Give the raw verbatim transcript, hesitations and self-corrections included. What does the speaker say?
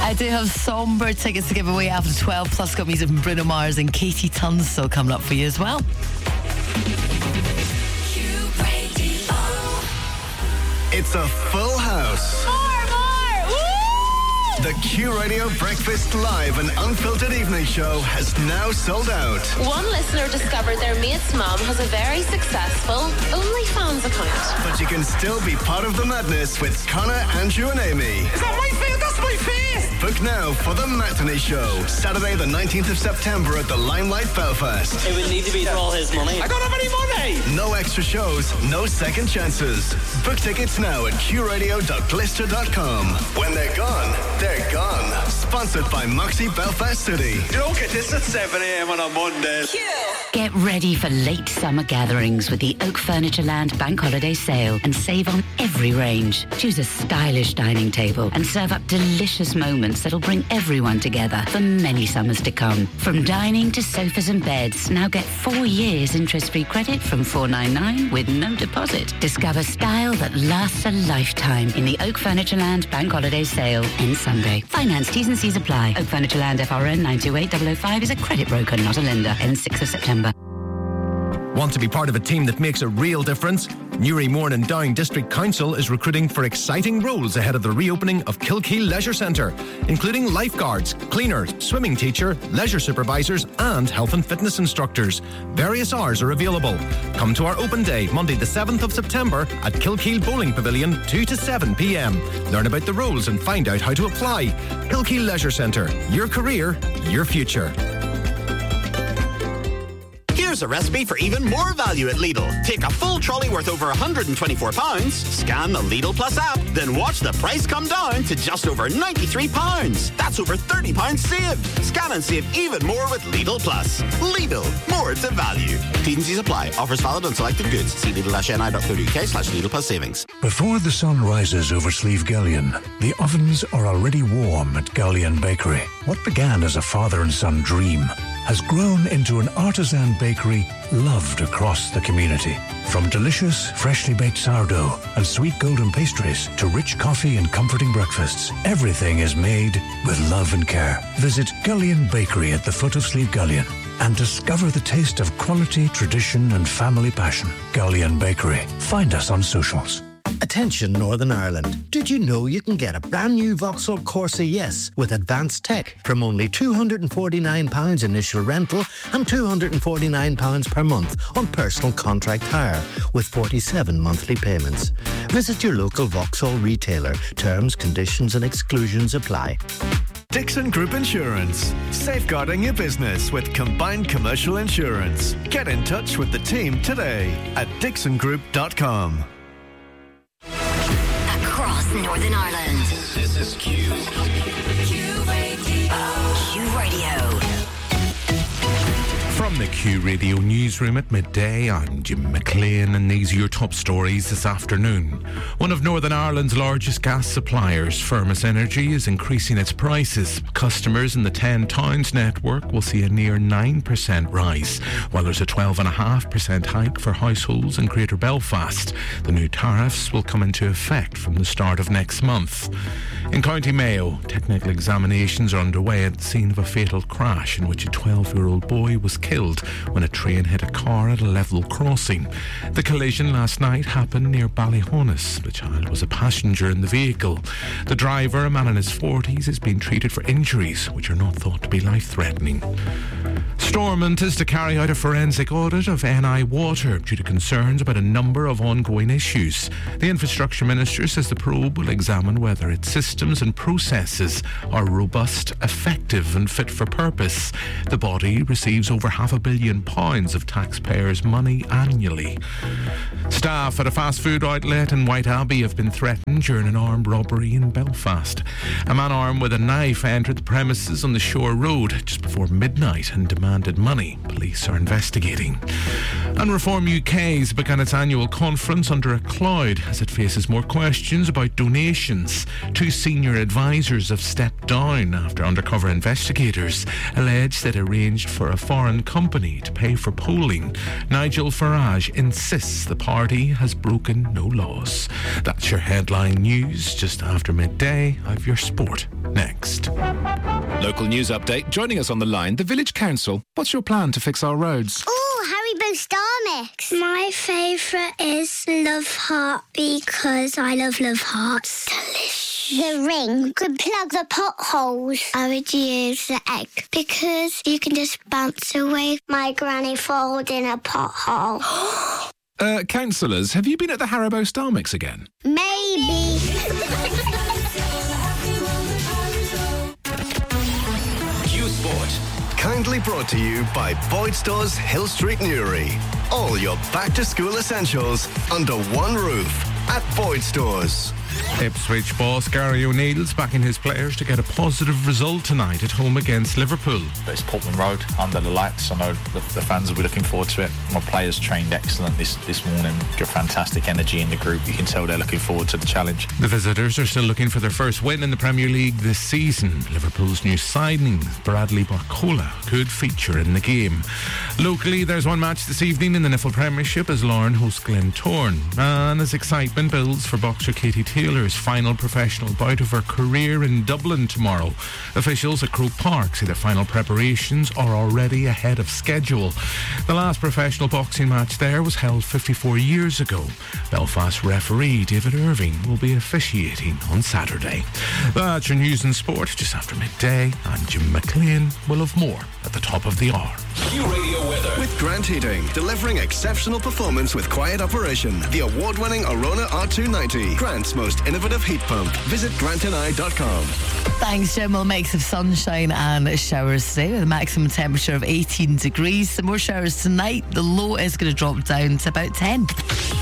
I do have somber tickets to give away after twelve, plus got music from Bruno Mars and Katie Tunstall coming up for you as well. It's a full house. More, more! Woo! The Q Radio Breakfast Live and Unfiltered Evening Show has now sold out. One listener discovered their mate's mum has a very successful OnlyFans account. But you can still be part of the madness with Connor, Andrew and Amy. Is that my face? That's my face! Book now for the Matinee Show, Saturday the nineteenth of September at the Limelight Belfast. It would need to be for all his money. I don't have any money! No extra shows, no second chances. Book tickets now at q radio dot glister dot com. When they're gone, they're gone. Sponsored by Moxie Belfast City. You don't get this at seven a.m. on a Monday. Q. Get ready for late summer gatherings with the Oak Furniture Land Bank Holiday Sale and save on every range. Choose a stylish dining table and serve up delicious moments that'll bring everyone together for many summers to come. From dining to sofas and beds, now get four years interest-free credit from four ninety-nine with no deposit. Discover style that lasts a lifetime in the Oak Furniture Land Bank Holiday Sale in Sunday. Finance T's and C's apply. Oak Furniture Land F R N nine two eight zero zero five is a credit broker, not a lender. Ends sixth of September. Want to be part of a team that makes a real difference? Newry, Mourne and Down District Council is recruiting for exciting roles ahead of the reopening of Kilkeel Leisure Centre, including lifeguards, cleaners, swimming teacher, leisure supervisors and health and fitness instructors. Various hours are available. Come to our open day, Monday the seventh of September at Kilkeel Bowling Pavilion, two to seven p.m. Learn about the roles and find out how to apply. Kilkeel Leisure Centre. Your career, your future. Here's a recipe for even more value at Lidl. Take a full trolley worth over one hundred twenty-four pounds, scan the Lidl Plus app, then watch the price come down to just over ninety-three pounds. That's over thirty pounds saved. Scan and save even more with Lidl Plus. Lidl, more to value. T's and C's apply. Offers valid on selected goods. See lidl-ni.co.uk slash Lidl Plus savings. Before the sun rises over Slieve Gullion, the ovens are already warm at Gullion Bakery. What began as a father and son dream has grown into an artisan bakery loved across the community. From delicious, freshly baked sourdough and sweet golden pastries to rich coffee and comforting breakfasts, everything is made with love and care. Visit Gullion Bakery at the foot of Slieve Gullion and discover the taste of quality, tradition and family passion. Gullion Bakery. Find us on socials. Attention Northern Ireland. Did you know you can get a brand new Vauxhall Corsa Yes with advanced tech from only two hundred forty-nine pounds initial rental and two hundred forty-nine pounds per month on personal contract hire with forty-seven monthly payments. Visit your local Vauxhall retailer. Terms, conditions and exclusions apply. Dixon Group Insurance. Safeguarding your business with combined commercial insurance. Get in touch with the team today at dixon group dot com. Across Northern Ireland. This is Q. Q Radio. Q Radio. From the Q Radio newsroom at midday, I'm Jim McLean and these are your top stories this afternoon. One of Northern Ireland's largest gas suppliers, Firmus Energy, is increasing its prices. Customers in the ten towns network will see a near nine percent rise, while there's a twelve point five percent hike for households in Greater Belfast. The new tariffs will come into effect from the start of next month. In County Mayo, technical examinations are underway at the scene of a fatal crash in which a twelve-year-old boy was killed when a train hit a car at a level crossing. The collision last night happened near Ballyhonus. The child was a passenger in the vehicle. The driver, a man in his forties, is being treated for injuries which are not thought to be life-threatening. Stormont is to carry out a forensic audit of N I Water due to concerns about a number of ongoing issues. The Infrastructure Minister says the probe will examine whether its systems and processes are robust, effective and fit for purpose. The body receives over half a billion pounds of taxpayers' money annually. Staff at a fast food outlet in Whiteabbey have been threatened during an armed robbery in Belfast. A man armed with a knife entered the premises on the Shore Road just before midnight and demanded unspent money. Police are investigating. And Reform U K has begun its annual conference under a cloud as it faces more questions about donations. Two senior advisors have stepped down after undercover investigators alleged that arranged for a foreign company to pay for polling. Nigel Farage insists the party has broken no laws. That's your headline news just after midday. I've your sport next. Local news update. Joining us on the line, the Village Council. What's your plan to fix our roads? Oh, Haribo Star Mix. My favourite is Love Heart because I love Love Hearts. Delicious. The ring could plug the potholes. I would use the egg because you can just bounce away. My granny falls in a pothole. uh, councillors, have you been at the Haribo Star Mix again? Maybe. Q Sport. Kindly brought to you by Boyd Stores Hill Street Newry. All your back-to-school essentials under one roof at Boyd Stores. Ipswich boss Gary O'Neill's backing his players to get a positive result tonight at home against Liverpool. It's Portman Road under the lights. I know the, the fans will be looking forward to it. My players trained excellent this, this morning. Got fantastic energy in the group. You can tell they're looking forward to the challenge. The visitors are still looking for their first win in the Premier League this season. Liverpool's new signing, Bradley Barcola, could feature in the game. Locally, there's one match this evening in the Niffle Premiership as Lauren hosts Glentoran. And as excitement builds for boxer Katie Taylor's final professional bout of her career in Dublin tomorrow. Officials at Croke Park say their final preparations are already ahead of schedule. The last professional boxing match there was held fifty-four years ago. Belfast referee David Irving will be officiating on Saturday. That's your news and sport just after midday. I'm Jim McLean. We'll have more at the top of the hour. Q Radio weather. With Grant Heating, delivering exceptional performance with quiet operation. The award-winning Arona R two ninety, Grant's most innovative heat pump. Visit grant and I dot com. Thanks, Jim. We'll make some sunshine and showers today with a maximum temperature of eighteen degrees. Some more showers tonight. The low is going to drop down to about ten.